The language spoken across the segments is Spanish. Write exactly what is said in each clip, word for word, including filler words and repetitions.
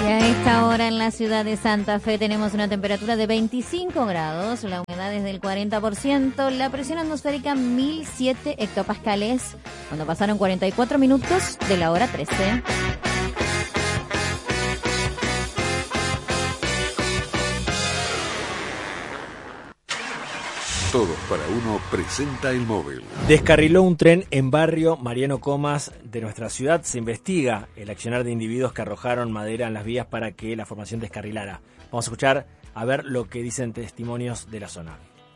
a esta hora en la ciudad de Santa Fe tenemos una temperatura de veinticinco grados, la humedad es del cuarenta por ciento, la presión atmosférica mil siete hectopascales, cuando pasaron cuarenta y cuatro minutos de la hora trece. Todos para uno presenta El Móvil. Descarriló un tren en barrio Mariano Comas de nuestra ciudad. Se investiga el accionar de individuos que arrojaron madera en las vías para que la formación descarrilara. Vamos a escuchar a ver lo que dicen testimonios de la zona.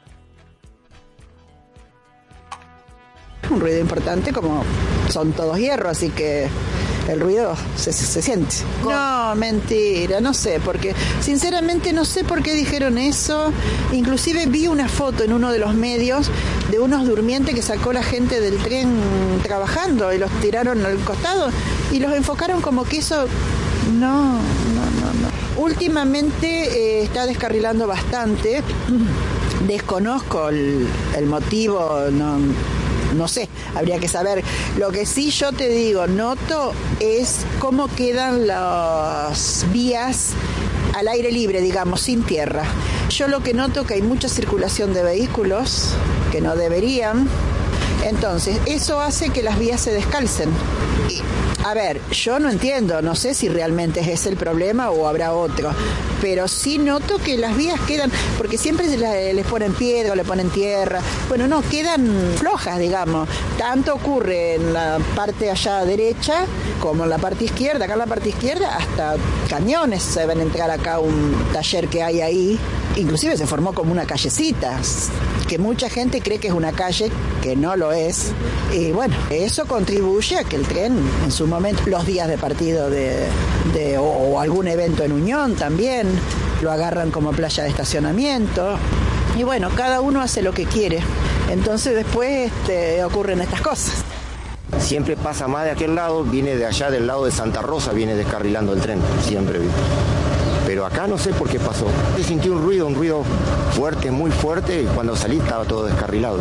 Un ruido importante, como son todos hierro, así que el ruido se, se, se siente. No, mentira, no sé, porque sinceramente no sé por qué dijeron eso. Inclusive vi una foto en uno de los medios de unos durmientes que sacó la gente del tren trabajando y los tiraron al costado y los enfocaron como que eso... No, no, no, no. Últimamente eh, está descarrilando bastante. Desconozco el, el motivo, no... No sé, habría que saber. Lo que sí yo te digo, noto es cómo quedan las vías al aire libre, digamos, sin tierra. Yo lo que noto que hay mucha circulación de vehículos que no deberían. Entonces, eso hace que las vías se descalcen. Y, a ver, yo no entiendo, no sé si realmente es ese el problema o habrá otro, pero sí noto que las vías quedan, porque siempre se les ponen piedra o le ponen tierra, bueno, no, quedan flojas, digamos. Tanto ocurre en la parte allá derecha como en la parte izquierda. Acá en la parte izquierda hasta camiones se deben entrar acá a un taller que hay ahí. Inclusive se formó como una callecita, que mucha gente cree que es una calle, que no lo es. Y bueno, eso contribuye a que el tren, en su momento, los días de partido de, de o, o algún evento en Unión también, lo agarran como playa de estacionamiento. Y bueno, cada uno hace lo que quiere. Entonces después este, ocurren estas cosas. Siempre pasa más de aquel lado, viene de allá del lado de Santa Rosa, viene descarrilando el tren, siempre. Pero acá no sé por qué pasó. Yo sentí un ruido, un ruido fuerte, muy fuerte, y cuando salí estaba todo descarrilado.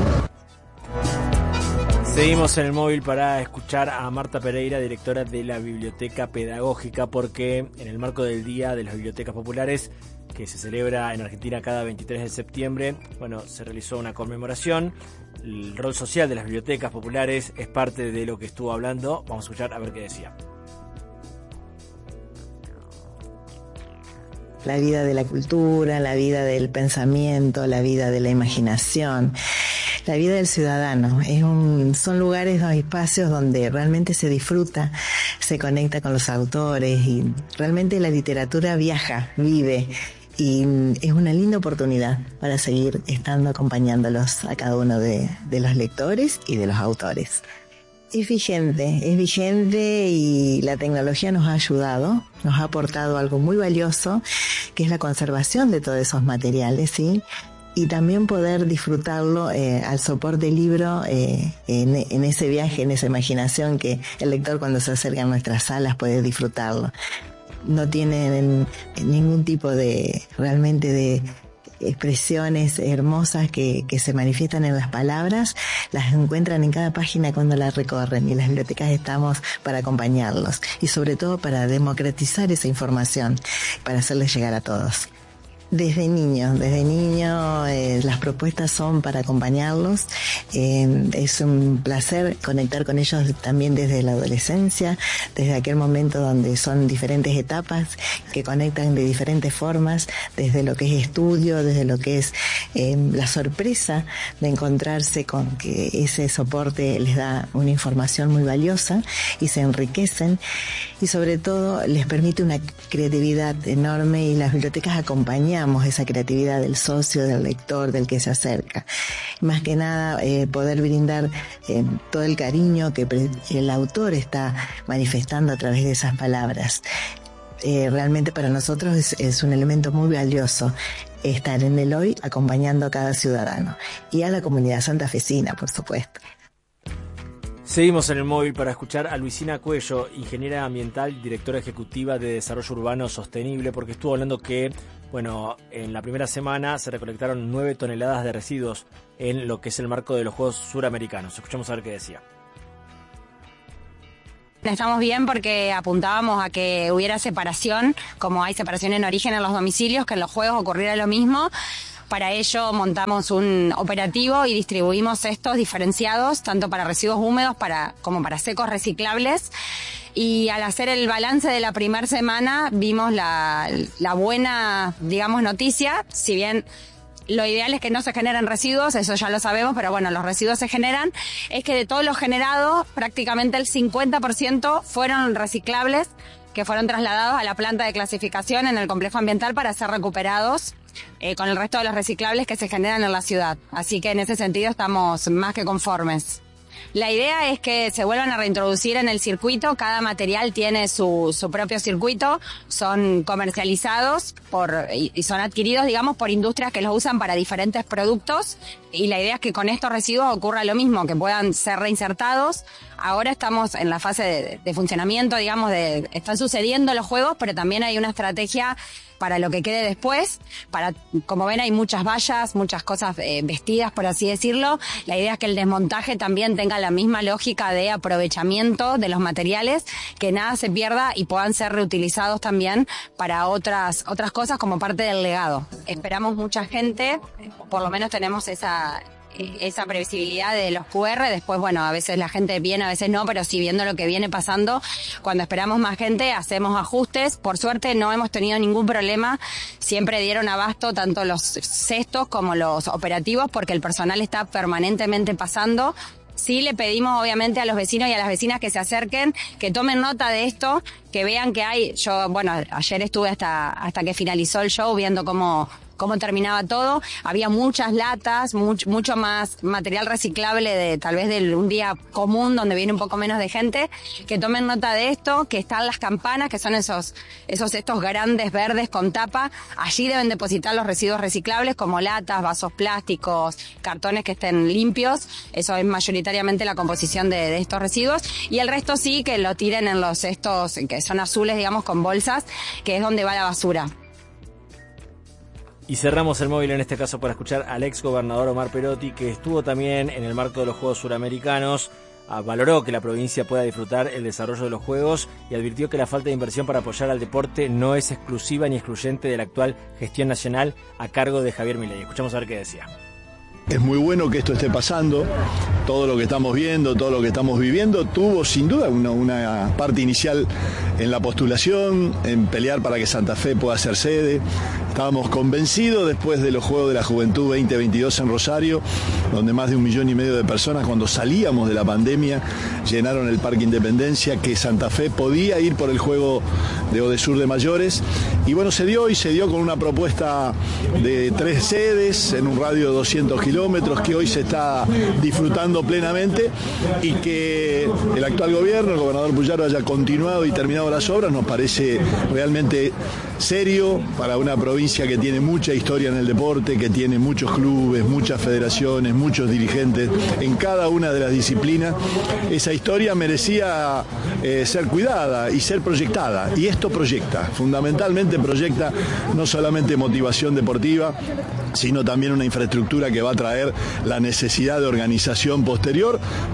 Seguimos en el móvil para escuchar a Marta Pereira, directora de la Biblioteca Pedagógica, porque en el marco del Día de las Bibliotecas Populares, que se celebra en Argentina cada veintitrés de septiembre, bueno, se realizó una conmemoración. El rol social de las bibliotecas populares es parte de lo que estuvo hablando. Vamos a escuchar a ver qué decía. La vida de la cultura, la vida del pensamiento, la vida de la imaginación, la vida del ciudadano. Es un, son lugares, dos espacios donde realmente se disfruta, se conecta con los autores y realmente la literatura viaja, vive. Y es una linda oportunidad para seguir estando acompañándolos a cada uno de, de los lectores y de los autores. Es vigente, es vigente y la tecnología nos ha ayudado, nos ha aportado algo muy valioso, que es la conservación de todos esos materiales, ¿sí? Y también poder disfrutarlo eh, al soporte del libro, eh, en, en ese viaje, en esa imaginación que el lector cuando se acerca a nuestras salas puede disfrutarlo. No tienen ningún tipo de, realmente de expresiones hermosas que, que se manifiestan en las palabras, las encuentran en cada página cuando las recorren, y las bibliotecas estamos para acompañarlos y sobre todo para democratizar esa información, para hacerles llegar a todos. Desde niños, desde niños eh, las propuestas son para acompañarlos. Eh, es un placer conectar con ellos también desde la adolescencia, desde aquel momento donde son diferentes etapas que conectan de diferentes formas, desde lo que es estudio, desde lo que es eh, la sorpresa de encontrarse con que ese soporte les da una información muy valiosa y se enriquecen, y sobre todo les permite una creatividad enorme, y las bibliotecas acompañan esa creatividad del socio, del lector, del que se acerca. Más que nada, eh, poder brindar eh, todo el cariño que pre- el autor está manifestando a través de esas palabras. Eh, realmente para nosotros es, es un elemento muy valioso estar en el hoy acompañando a cada ciudadano y a la comunidad santafesina, por supuesto. Seguimos en el móvil para escuchar a Luisina Cuello, ingeniera ambiental, directora ejecutiva de Desarrollo Urbano Sostenible, porque estuvo hablando que, bueno, en la primera semana se recolectaron nueve toneladas de residuos en lo que es el marco de los Juegos Suramericanos. Escuchamos a ver qué decía. Estamos bien porque apuntábamos a que hubiera separación, como hay separación en origen en los domicilios, que en los juegos ocurriera lo mismo. Para ello montamos un operativo y distribuimos estos diferenciados, tanto para residuos húmedos para, como para secos reciclables. Y al hacer el balance de la primera semana vimos la, la buena, digamos, noticia, si bien lo ideal es que no se generen residuos, eso ya lo sabemos, pero bueno, los residuos se generan, es que de todo lo generado, prácticamente el cincuenta por ciento fueron reciclables, que fueron trasladados a la planta de clasificación en el complejo ambiental para ser recuperados eh, con el resto de los reciclables que se generan en la ciudad. Así que en ese sentido estamos más que conformes. La idea es que se vuelvan a reintroducir en el circuito. Cada material tiene su, su propio circuito, son comercializados por y, y son adquiridos, digamos, por industrias que los usan para diferentes productos. Y la idea es que con estos residuos ocurra lo mismo, que puedan ser reinsertados. Ahora estamos en la fase de, de funcionamiento, digamos, de están sucediendo los juegos, pero también hay una estrategia para lo que quede después. Para, como ven, hay muchas vallas, muchas cosas eh, vestidas, por así decirlo. La idea es que el desmontaje también tenga la misma lógica de aprovechamiento de los materiales, que nada se pierda y puedan ser reutilizados también para otras otras cosas como parte del legado. Esperamos mucha gente, por lo menos tenemos esa esa previsibilidad de los Q R. Después, bueno, a veces la gente viene, a veces no, pero sí, viendo lo que viene pasando, cuando esperamos más gente hacemos ajustes. Por suerte no hemos tenido ningún problema, siempre dieron abasto tanto los cestos como los operativos, porque el personal está permanentemente pasando. Sí le pedimos obviamente a los vecinos y a las vecinas que se acerquen, que tomen nota de esto, que vean que hay, yo, bueno, ayer estuve hasta hasta que finalizó el show viendo cómo cómo terminaba todo. Había muchas latas, mucho, mucho más material reciclable de tal vez de un día común donde viene un poco menos de gente. Que tomen nota de esto, que están las campanas, que son esos, esos estos grandes verdes con tapa. Allí deben depositar los residuos reciclables como latas, vasos plásticos, cartones que estén limpios. Eso es mayoritariamente la composición de, de estos residuos. Y el resto sí, que lo tiren en los estos, que son azules, digamos, con bolsas, que es donde va la basura. Y cerramos el móvil en este caso para escuchar al ex gobernador Omar Perotti, que estuvo también en el marco de los Juegos Suramericanos, valoró que la provincia pueda disfrutar el desarrollo de los Juegos y advirtió que la falta de inversión para apoyar al deporte no es exclusiva ni excluyente de la actual gestión nacional a cargo de Javier Milei. Escuchamos a ver qué decía. Es muy bueno que esto esté pasando, todo lo que estamos viendo, todo lo que estamos viviendo, tuvo sin duda una, una parte inicial en la postulación, en pelear para que Santa Fe pueda ser sede. Estábamos convencidos después de los Juegos de la Juventud veinte veintidós en Rosario, donde más de un millón y medio de personas, cuando salíamos de la pandemia, llenaron el Parque Independencia, que Santa Fe podía ir por el juego de Odesur de mayores. Y bueno, se dio y se dio con una propuesta de tres sedes en un radio de doscientos kilómetros que hoy se está disfrutando plenamente, y que el actual gobierno, el gobernador Puyaro, haya continuado y terminado las obras nos parece realmente serio para una provincia que tiene mucha historia en el deporte, que tiene muchos clubes, muchas federaciones, muchos dirigentes en cada una de las disciplinas. Esa historia merecía eh, ser cuidada y ser proyectada, y esto proyecta, fundamentalmente proyecta no solamente motivación deportiva, sino también una infraestructura que va a traer la necesidad de organización posterior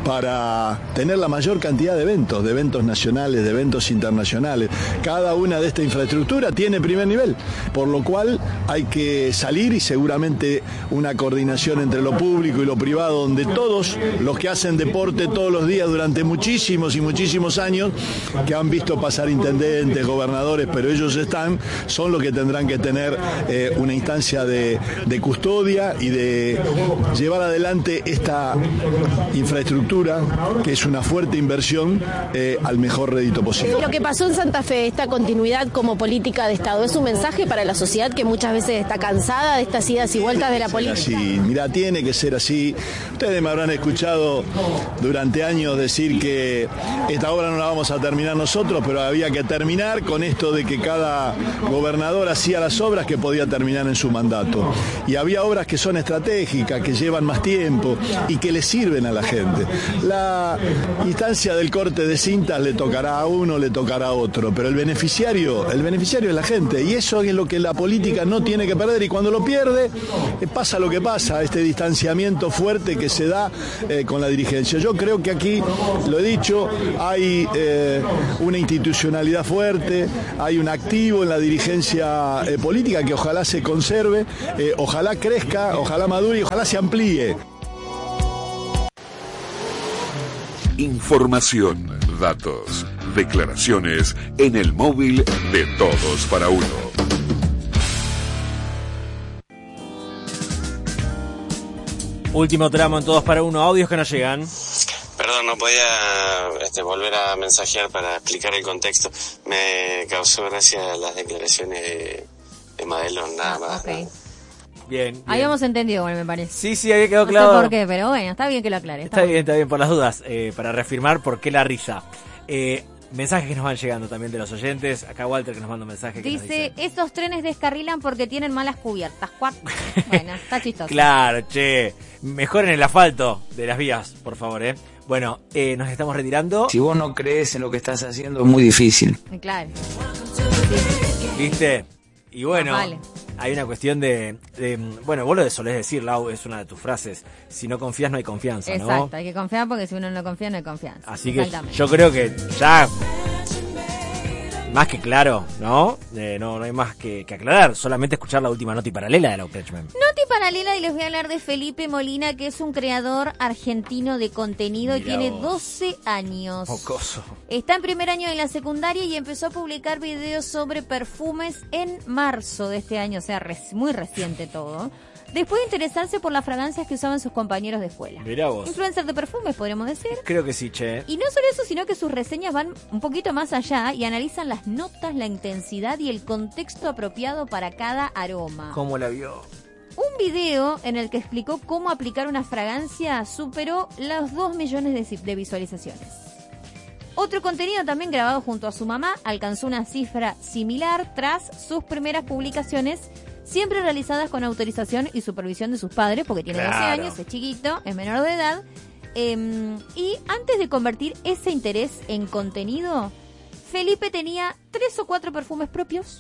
para tener la mayor cantidad de eventos, de eventos nacionales, de eventos internacionales. Cada una de esta infraestructura tiene primer nivel, por lo cual hay que salir, y seguramente una coordinación entre lo público y lo privado, donde todos los que hacen deporte todos los días durante muchísimos y muchísimos años, que han visto pasar intendentes, gobernadores, pero ellos están, son los que tendrán que tener eh, una instancia de de custodia y de llevar adelante esta infraestructura, que es una fuerte inversión, eh, al mejor rédito posible. Lo que pasó en Santa Fe, esta continuidad como política de Estado, ¿es un mensaje para la sociedad que muchas veces está cansada de estas idas y vueltas de la política? Sí, mira, tiene que ser así. Ustedes me habrán escuchado durante años decir que esta obra no la vamos a terminar nosotros, pero había que terminar con esto de que cada gobernador hacía las obras que podía terminar en su mandato. y había obras que son estratégicas, que llevan más tiempo y que le sirven a la gente. La instancia del corte de cintas le tocará a uno, le tocará a otro, pero el beneficiario, el beneficiario es la gente, y eso es lo que la política no tiene que perder, y cuando lo pierde, eh, pasa lo que pasa, este distanciamiento fuerte que se da eh, con la dirigencia. Yo creo que aquí, lo he dicho, hay eh, una institucionalidad fuerte, hay un activo en la dirigencia eh, política que ojalá se conserve, eh, ojalá crezca, ojalá madure y ojalá se amplíe. Información, datos, declaraciones en el móvil de Todos para Uno. Último tramo en Todos para Uno, audios que nos llegan. Perdón, no podía este, volver a mensajear para explicar el contexto. Me causó gracia las declaraciones de, de Madelón, nada Ah, más. okay. ¿no? Bien, bien. Habíamos entendido, bueno, me parece. Sí, sí, había quedado No claro. sé por qué, pero bueno, está bien que lo aclare. Está bien, está bien, por las dudas, eh, para reafirmar por qué la risa. Eh, mensajes que nos van llegando también de los oyentes. Acá Walter que nos manda un mensaje que nos Dice, dice... esos trenes descarrilan porque tienen malas cubiertas. Cuac. Bueno, está chistoso. Claro, che, mejoren el asfalto de las vías, por favor, eh. Bueno, eh, nos estamos retirando. Si vos no crees en lo que estás haciendo, es muy difícil. Claro. ¿Viste? Y bueno, Más vale. hay una cuestión de, de... Bueno, vos lo solés decir, Lau, es una de tus frases. Si no confías, no hay confianza, ¿no? Exacto, hay que confiar porque si uno no confía, no hay confianza. Así que yo creo que ya... Más que claro, ¿no? Eh, no, no hay más que, que aclarar. Solamente escuchar la última noti paralela de Lau Kretschmann. Noti paralela, y les voy a hablar de Felipe Molina, que es un creador argentino de contenido. Mirá y tiene vos. doce años. Mocoso. Está en primer año de la secundaria y empezó a publicar videos sobre perfumes en marzo de este año, o sea, res- muy reciente todo. Después de interesarse por las fragancias que usaban sus compañeros de escuela. Mirá vos. Influencer de perfumes, podríamos decir. Creo que sí, che. Y no solo eso, sino que sus reseñas van un poquito más allá y analizan las notas, la intensidad y el contexto apropiado para cada aroma. ¿Cómo la vio? Un video en el que explicó cómo aplicar una fragancia superó los dos millones de, de visualizaciones. Otro contenido también grabado junto a su mamá alcanzó una cifra similar tras sus primeras publicaciones, siempre realizadas con autorización y supervisión de sus padres, porque tiene doce Claro. años, es chiquito, es menor de edad. Eh, y antes de convertir ese interés en contenido, Felipe tenía tres o cuatro perfumes propios.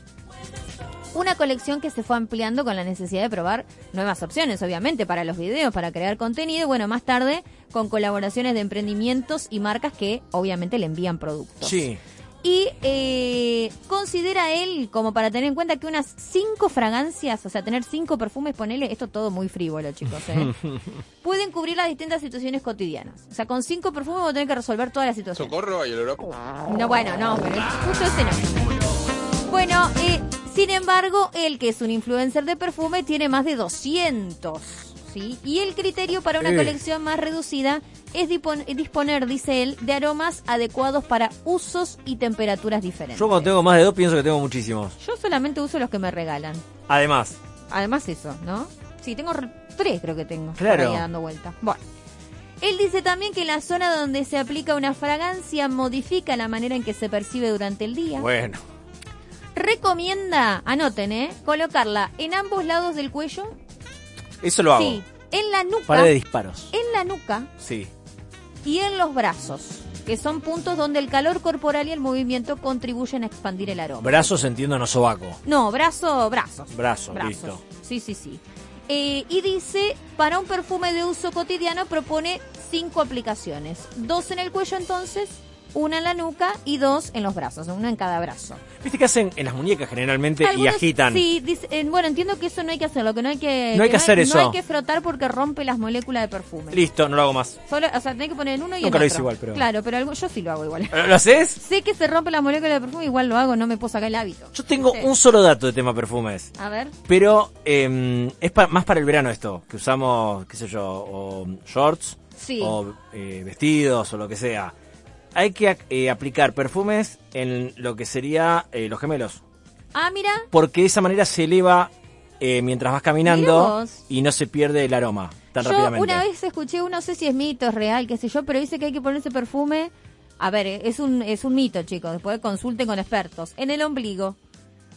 Una colección que se fue ampliando con la necesidad de probar nuevas opciones, obviamente, para los videos, para crear contenido. Bueno, más tarde, con colaboraciones de emprendimientos y marcas que, obviamente, le envían productos. Sí. Y eh, considera él, como para tener en cuenta, que unas cinco fragancias, o sea, tener cinco perfumes, ponele, esto todo muy frívolo, chicos, ¿eh? pueden cubrir las distintas situaciones cotidianas. O sea, con cinco perfumes vos tenés que resolver todas las situaciones. Socorro, hay olor No, bueno, no, pero justo ese no. Bueno, eh, sin embargo, él, que es un influencer de perfume, tiene más de doscientos, ¿sí? Y el criterio para una Eh. colección más reducida es dispon- disponer, dice él, de aromas adecuados para usos y temperaturas diferentes. Yo cuando tengo más de dos pienso que tengo muchísimos. Yo solamente uso los que me regalan. Además, Además eso, ¿no? Sí, tengo re- tres creo que tengo. Claro. Por ahí dando vuelta. Bueno. Él dice también que la zona donde se aplica una fragancia modifica la manera en que se percibe durante el día. bueno. Recomienda, anoten, ¿eh? Colocarla en ambos lados del cuello. Eso lo hago. Sí, en la nuca. Para de disparos. En la nuca Sí. y en los brazos, que son puntos donde el calor corporal y el movimiento contribuyen a expandir el aroma. Brazos entiendo no sobaco. No, brazo, brazos. Brazo, Brazos. listo. Sí, sí, sí. Eh, y dice, para un perfume de uso cotidiano propone cinco aplicaciones. Dos en el cuello entonces, una en la nuca y dos en los brazos, una en cada brazo. ¿Viste que hacen en las muñecas generalmente y Algunos- agitan? Sí, dice, eh, bueno, entiendo que eso no hay que hacerlo, que no hay que... No hay que hacer eso. No hay que frotar porque rompe las moléculas de perfume. Listo, no lo hago más. Solo, o sea, tenés que poner en uno y Nunca en lo otro. hice igual, pero- Claro, pero algo, yo sí lo hago igual. ¿Lo haces? Sé que se rompe las moléculas de perfume, igual lo hago, no me puedo sacar el hábito. Yo tengo Sí. un solo dato de tema perfumes. A ver. Pero eh, es pa- más para el verano esto, que usamos, qué sé yo, o shorts, Sí. o eh, vestidos, o lo que sea. Hay que eh, aplicar perfumes en lo que sería eh, los gemelos. Ah, mira. Porque de esa manera se eleva eh, mientras vas Mirá caminando vos. y no se pierde el aroma tan Yo rápidamente. una vez escuché, no sé si es mito, es real, qué sé yo, pero dice que hay que ponerse perfume. A ver, es un es un mito, chicos. Después consulten con expertos. En el ombligo.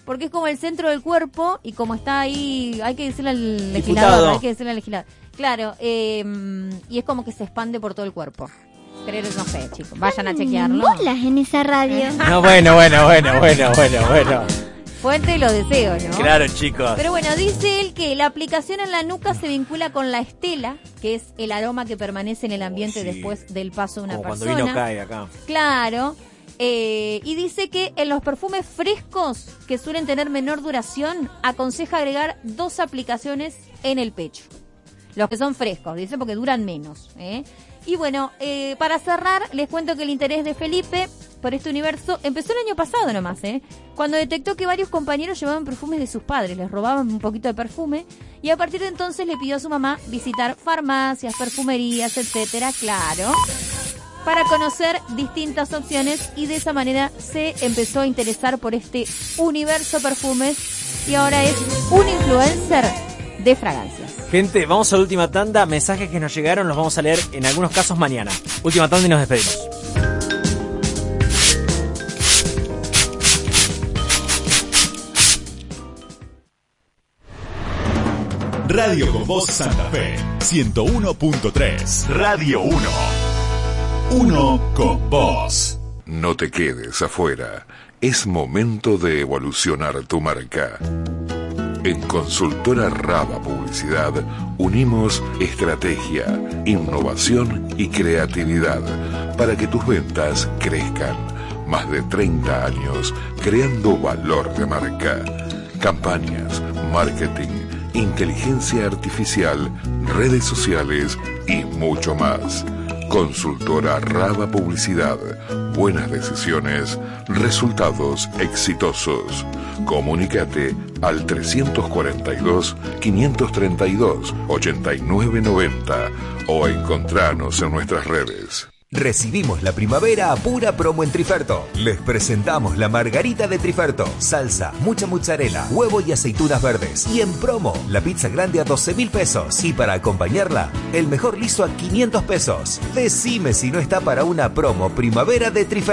porque es como el centro del cuerpo y como está ahí, hay que decirle al legislador, Diputado. hay que decirle al legislador. Claro, eh, y es como que se expande por todo el cuerpo. Pero no sé, chicos, vayan a chequearlo. Bolas en esa radio. No, bueno, bueno, bueno, bueno, bueno, bueno. Fuente de los deseos, ¿no? Claro, chicos. Pero bueno, dice él que la aplicación en la nuca se vincula con la estela, que es el aroma que permanece en el ambiente Sí. después del paso de una Como persona. cuando vino cae acá. Claro. Eh, y dice que en los perfumes frescos, que suelen tener menor duración, aconseja agregar dos aplicaciones en el pecho. Los que son frescos, dice, porque duran menos. ¿eh? Y bueno, eh, para cerrar, les cuento que el interés de Felipe por este universo empezó el año pasado nomás, ¿eh? Cuando detectó que varios compañeros llevaban perfumes de sus padres, les robaban un poquito de perfume, y a partir de entonces le pidió a su mamá visitar farmacias, perfumerías, etcétera, claro, para conocer distintas opciones, y de esa manera se empezó a interesar por este universo perfumes y ahora es un influencer de fragancias. Gente, vamos a la última tanda. Mensajes que nos llegaron los vamos a leer en algunos casos mañana. Última tanda y nos despedimos. Radio con Voz Santa Fe, ciento uno punto tres. Radio uno. Uno con vos. No te quedes afuera. Es momento de evolucionar tu marca. En Consultora Raba Publicidad unimos estrategia, innovación y creatividad para que tus ventas crezcan. Más de treinta años creando valor de marca. Campañas, marketing, inteligencia artificial, redes sociales y mucho más. Consultora Raba Publicidad. Buenas decisiones, resultados exitosos. Comunícate al trescientos cuarenta y dos, quinientos treinta y dos, ochenta y nueve noventa o encontranos en nuestras redes. Recibimos la primavera a pura promo en Triferto. Les presentamos la margarita de Triferto. Salsa, mucha mozzarella, huevo y aceitunas verdes. Y en promo, la pizza grande a doce mil pesos. Y para acompañarla, el mejor liso a quinientos pesos. Decime si no está para una promo primavera de Triferto.